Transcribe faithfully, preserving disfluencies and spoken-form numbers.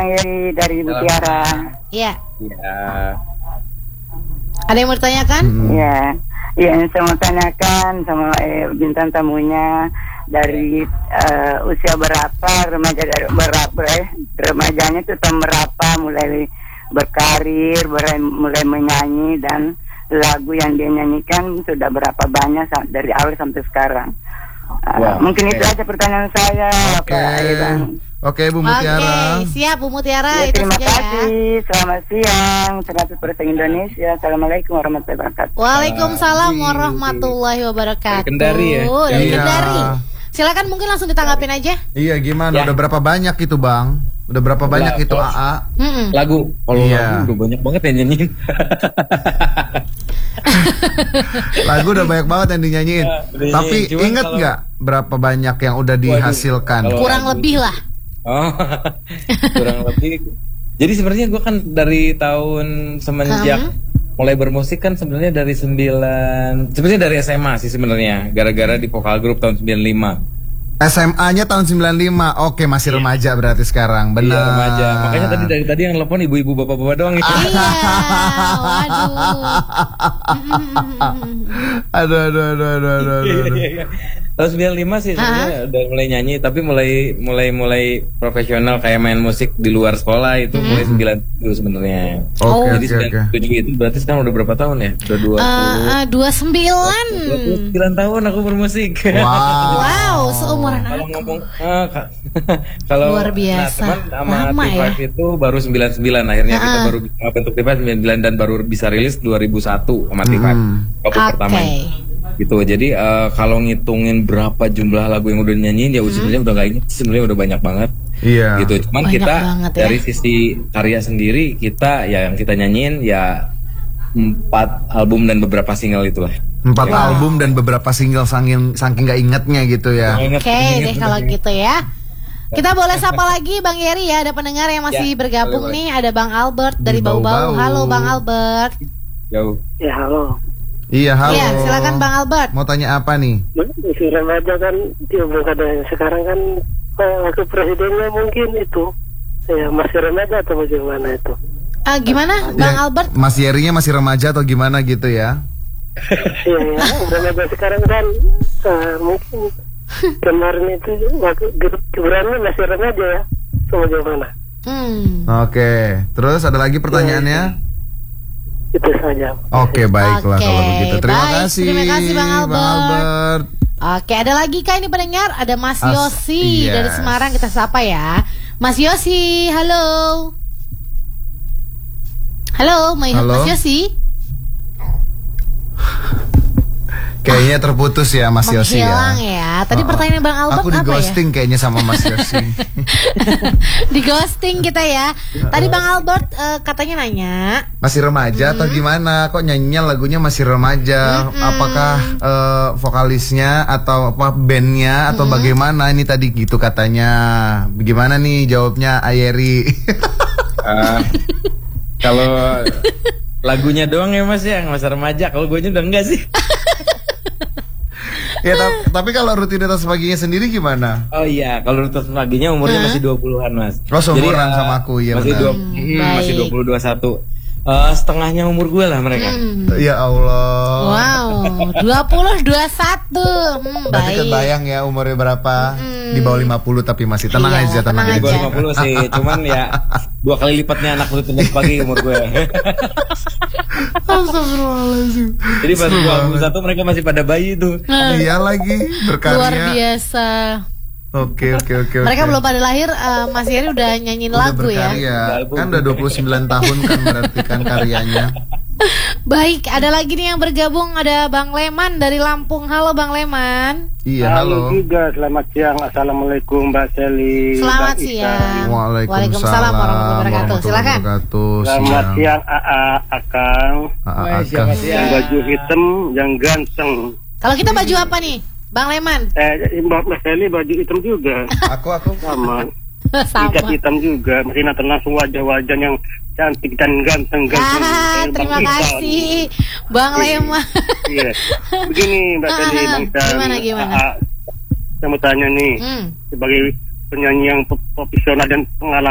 Yeri dari Ibu Tiara. Iya. Ya. Ada yang mau ditanyakan? Iya. Iya, yang saya mau tanyakan sama eh, bintang tamunya dari eh, usia berapa remaja dari berapa eh, remajanya itu tahun berapa mulai berkarir, mulai, mulai menyanyi dan lagu yang dia nyanyikan sudah berapa banyak sa- dari awal sampai sekarang. Uh, Wow, mungkin okay. itu aja pertanyaan saya, Oke. Pak Iban. Oke, Bu Mutiara. Oke, siap Bu Mutiara. Ya, itu terima saja ya. kasih. Selamat siang. seratus persen Indonesia. Assalamualaikum warahmatullahi wabarakatuh. Waalaikumsalam Di- warahmatullahi wabarakatuh. Dari Kendari ya? Dari Iya. Kendari. Silakan mungkin langsung ditanggapin aja. Iya, gimana? Ya. Udah berapa banyak itu, Bang? Udah berapa banyak Lah, itu, kalau- A A? Mm-mm. Lagu, kalau Iya. lagu udah banyak banget yang nyanyiin. Lagu udah banyak banget yang dinyanyiin. Ya, udah Tapi dinyanyiin. Cuman inget kalau- nggak berapa banyak yang udah Waduh, dihasilkan? kalau- Kurang lagu. lebih lah. Oh, kurang lebih. Jadi sebenarnya gue kan dari tahun semenjak Hmm. mulai bermusik kan sebenarnya dari sembilan, sebenarnya dari S M A sih sebenarnya, gara-gara di vokal grup tahun sembilan puluh lima. S M A-nya tahun sembilan puluh lima. Oke, masih remaja berarti sekarang. Benar. Iya, remaja. Makanya tadi dari tadi yang telepon ibu-ibu bapak-bapak doang itu. Iya, waduh. Aduh, aduh, aduh, aduh, aduh, aduh. Iya, iya. Tahun sembilan puluh lima sih sebenarnya udah mulai nyanyi, tapi mulai mulai mulai profesional kayak main musik di luar sekolah itu mulai sembilan puluh sebenarnya. Oh. Oke, Jadi oke, sembilan oke. puluh tujuh itu berarti sekarang udah berapa tahun ya? Udah dua Eh, puluh. eh, dua puluh sembilan. dua puluh sembilan tahun aku bermusik. Wow. Wow, seumuran Kalau aku. ngomong ah, ka- kalau Luar biasa. Nah, teman Lama sama T lima ya? itu baru sembilan puluh sembilan akhirnya kita Ah. baru bisa bentuk T lima sembilan puluh sembilan dan baru bisa rilis dua ribu satu sama T lima. Hmm. Waktu Oke. pertama. Gitu. Jadi eh, kalau ngitungin berapa jumlah lagu yang udah nyanyiin ya sebenarnya udah gak inget, sebenarnya udah banyak banget. Iya. Gitu. Cuman Banyak kita banget ya. dari sisi karya sendiri kita ya yang kita nyanyiin ya empat album dan beberapa single itulah. Empat Wow. album dan beberapa single saking saking gak ingetnya gitu ya. Nggak inget, Oke nggak inget, deh kalau nggak inget. gitu ya. Kita boleh sapa lagi Bang Yeri ya. Ada pendengar yang masih Ya, bergabung boleh, nih. Ada Bang Albert dari Di Bau-Bau. Bau-Bau. Halo Bang Albert. Jauh. Ya, halo. Iya, halo. Iya, silakan Bang Albert. Mau tanya apa nih? Masih remaja kan, dia ada sekarang kan eh, waktu presidennya mungkin itu. Ya, masih remaja atau bagaimana itu? Ah, gimana Bang Ya, Albert? Mas Yerinya masih remaja atau gimana gitu ya? Iya, ya, remaja sekarang kan eh, mungkin kemarin itu waktu keberannya masih remaja ya. Atau bagaimana? Hmm. Oke. Terus ada lagi pertanyaannya? Itu saja. Oke, baiklah Oke, kalau begitu. Terima baik. kasih. Terima kasih, Bang Albert. Albert. Oke, ada lagi kah ini pendengar? Ada Mas As- Yosi yes. dari Semarang, kita sapa ya. Mas Yosi, halo. Halo, Mas Halo. Mas Yosi. Kayaknya terputus ya Mas Yosi Menghilang ya. ya. Tadi Oh, pertanyaan Bang Albert Aku di apa ghosting kayaknya sama Mas Yosi. ya? Di ghosting kita ya. Tadi Bang Albert eh, katanya nanya. Masih remaja atau gimana? Kok nyanyinya lagunya masih remaja? Apakah eh, vokalisnya atau apa bandnya atau bagaimana? Ini tadi gitu katanya. Gimana nih jawabnya Ayeri? Ah, kalau lagunya doang ya Mas ya, masa remaja. Kalau gue udah enggak sih. Ya, ta- tapi kalau rutinitas paginya sendiri gimana? Oh iya, kalau rutinitas paginya umurnya masih dua puluhan Mas. Oh, seumuran eh, sama aku, iya masih benar. dua, Hmm, hmm, masih baik. dua puluh dua puluh satu. Eh, setengahnya umur gue lah mereka. Hmm. Ya Allah. Wow, dua puluh dua puluh satu. Hmm, Berarti baik. kebayang ya umurnya berapa? Di bawah lima puluh tapi masih tenang Iya, aja, tenang, tenang Di bawah aja. lima puluh sih, cuman ya dua kali lipatnya anak rutinitas pagi umur gue. Astagfirullahaladzim. Jadi pas dua puluh satu mereka masih pada bayi tuh. Iya lagi berkarya. Luar biasa. Oke oke oke. Mereka oke. belum pada lahir, eh, Mas Yeri udah nyanyiin Udah lagu ya. berkarya. Kan udah dua puluh sembilan tahun kan berarti kan karyanya. Baik, ada lagi nih yang bergabung, ada Bang Leman dari Lampung. Halo Bang Leman. Iya halo. juga, selamat siang. Assalamualaikum Mbak Seli. Selamat Bang Isan. siang. Waalaikumsalam warahmatullahi wabarakatuh. Silakan. wabarakatuh. Selamat Siang. siang A A Akang. Ah, ah, Wah, Akang. siapa sih? Yang baju hitam yang ganteng. Kalau kita baju apa nih, Bang Leman? Eh Mbak Mbak Seli baju hitam juga. Aku aku. Sama. Sama. Ikat hitam juga. Masih nanti langsung wajah-wajah yang cantik dan ganteng ganteng. Ah, Eh, terima Bang Isan. kasih, Bang Leman. Iya. Begini Mbak Seli, Ah, Bang Isan. gimana, gimana? A A, saya mau tanya nih, Hmm. sebagai penyanyi yang profesional dan pengalaman